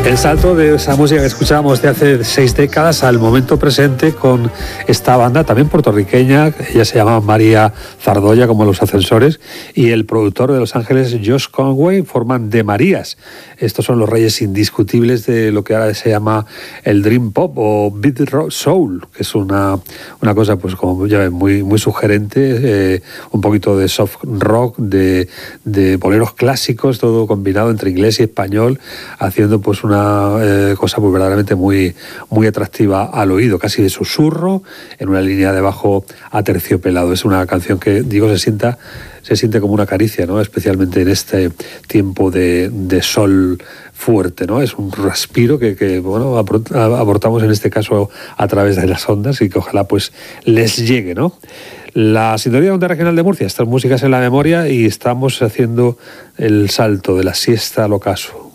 El salto de esa música que escuchábamos de hace 6 décadas al momento presente con esta banda también puertorriqueña, ella se llama María Zardoya, como Los Ascensores, y el productor de Los Ángeles, Josh Conway, forman De Marías. Estos son los reyes indiscutibles de lo que ahora se llama el Dream Pop o Beat Rock Soul, que es una cosa, pues como ya ven, muy sugerente, un poquito de soft rock, de boleros clásicos, todo combinado entre inglés y español, haciendo pues una cosa pues verdaderamente muy atractiva al oído, casi de susurro, en una línea de bajo aterciopelado. Es una canción que, digo, se siente como una caricia, ¿no? Especialmente en este tiempo de sol fuerte, ¿no? Es un respiro que bueno, aportamos en este caso a través de las ondas y que ojalá pues les llegue, ¿no? La sintonía de Onda Regional de Murcia, estas músicas en la memoria, y estamos haciendo el salto de la siesta al ocaso.